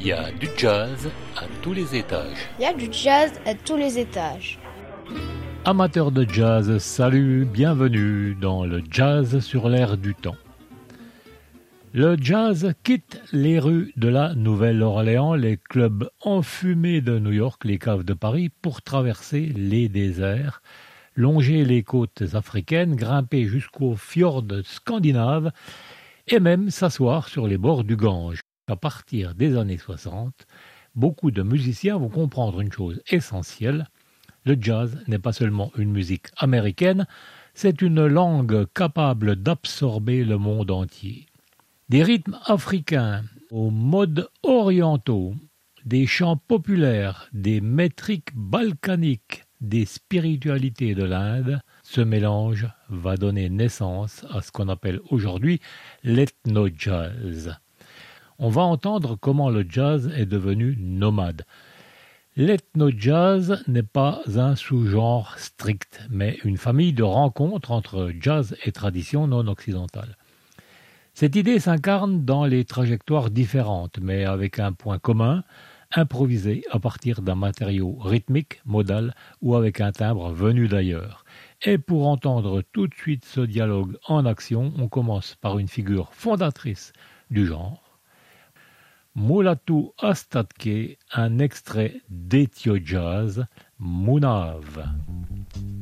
Il y a du jazz à tous les étages. Il y a du jazz à tous les étages. Amateurs de jazz, salut, bienvenue dans le jazz sur l'air du temps. Le jazz quitte les rues de la Nouvelle-Orléans, les clubs enfumés de New York, les caves de Paris, pour traverser les déserts, longer les côtes africaines, grimper jusqu'aux fjords scandinaves et même s'asseoir sur les bords du Gange. À partir des années 60, beaucoup de musiciens vont comprendre une chose essentielle. Le jazz n'est pas seulement une musique américaine, c'est une langue capable d'absorber le monde entier. Des rythmes africains aux modes orientaux, des chants populaires, des métriques balkaniques, des spiritualités de l'Inde, ce mélange va donner naissance à ce qu'on appelle aujourd'hui l'ethno-jazz. On va entendre comment le jazz est devenu nomade. L'ethno-jazz n'est pas un sous-genre strict, mais une famille de rencontres entre jazz et tradition non occidentale. Cette idée s'incarne dans les trajectoires différentes, mais avec un point commun, improvisé à partir d'un matériau rythmique, modal ou avec un timbre venu d'ailleurs. Et pour entendre tout de suite ce dialogue en action, on commence par une figure fondatrice du genre, Mulatu Astatke, un extrait d'Ethio Jazz, Munav.